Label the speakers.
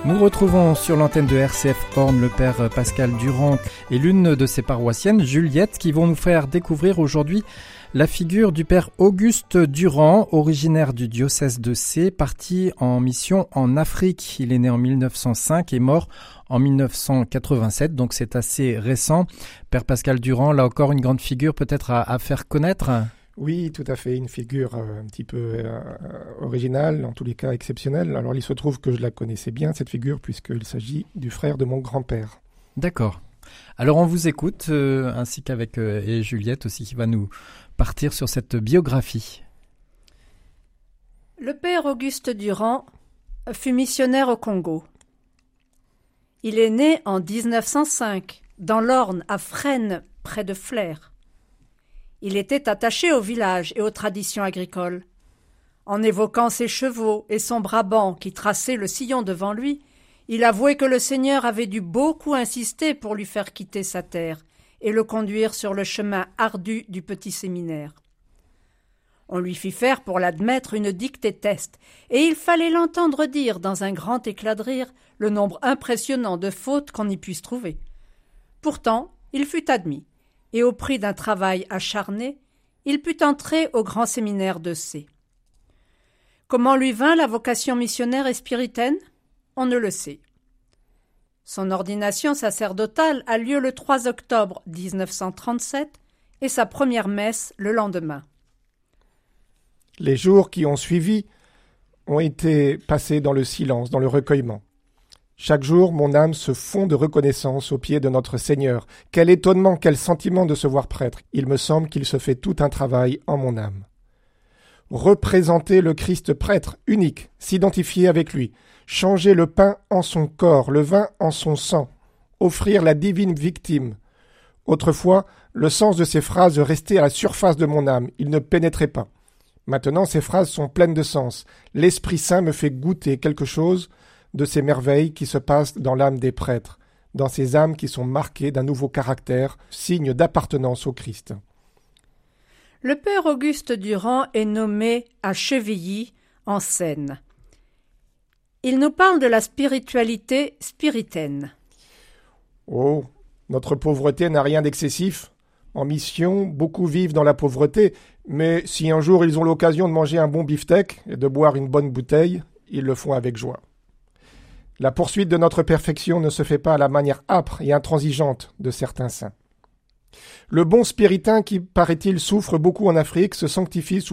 Speaker 1: Nous retrouvons sur l'antenne de RCF Orne le père Pascal Durand et l'une de ses paroissiennes, Juliette, qui vont nous faire découvrir aujourd'hui la figure du père Auguste Durand, originaire du diocèse de Sées, parti en mission en Afrique. Il est né en 1905 et mort en 1987, donc c'est assez récent. Père Pascal Durand, là encore une grande figure peut-être à faire connaître.
Speaker 2: Oui, tout à fait, une figure un petit peu originale, en tous les cas exceptionnelle. Alors il se trouve que je la connaissais bien, cette figure, puisqu'il s'agit du frère de mon grand-père.
Speaker 1: D'accord. Alors on vous écoute, ainsi qu'avec et Juliette aussi, qui va nous partir sur cette biographie.
Speaker 3: Le père Auguste Durand fut missionnaire au Congo. Il est né en 1905, dans l'Orne, à Fresnes, près de Flers. Il était attaché au village et aux traditions agricoles. En évoquant ses chevaux et son Brabant qui traçait le sillon devant lui, il avouait que le Seigneur avait dû beaucoup insister pour lui faire quitter sa terre et le conduire sur le chemin ardu du petit séminaire. On lui fit faire pour l'admettre une dictée test, et il fallait l'entendre dire dans un grand éclat de rire le nombre impressionnant de fautes qu'on y puisse trouver. Pourtant, il fut admis, et au prix d'un travail acharné, il put entrer au grand séminaire de Sées. Comment lui vint la vocation missionnaire et spiritaine ? On ne le sait. Son ordination sacerdotale a lieu le 3 octobre 1937 et sa première messe le lendemain.
Speaker 2: Les jours qui ont suivi ont été passés dans le silence, dans le recueillement. Chaque jour, mon âme se fond de reconnaissance aux pieds de notre Seigneur. Quel étonnement, quel sentiment de se voir prêtre. Il me semble qu'il se fait tout un travail en mon âme. Représenter le Christ prêtre, unique, s'identifier avec lui, changer le pain en son corps, le vin en son sang, offrir la divine victime. Autrefois, le sens de ces phrases restait à la surface de mon âme, il ne pénétrait pas. Maintenant, ces phrases sont pleines de sens. L'Esprit Saint me fait goûter quelque chose de ces merveilles qui se passent dans l'âme des prêtres, dans ces âmes qui sont marquées d'un nouveau caractère, signe d'appartenance au Christ.
Speaker 3: Le père Auguste Durand est nommé à Chevilly, en Seine. Il nous parle de la spiritualité spiritaine.
Speaker 2: Oh, notre pauvreté n'a rien d'excessif. En mission, beaucoup vivent dans la pauvreté, mais si un jour ils ont l'occasion de manger un bon beefsteak et de boire une bonne bouteille, ils le font avec joie. La poursuite de notre perfection ne se fait pas à la manière âpre et intransigeante de certains saints. Le bon spiritain qui, paraît-il, souffre beaucoup en Afrique se sanctifie sous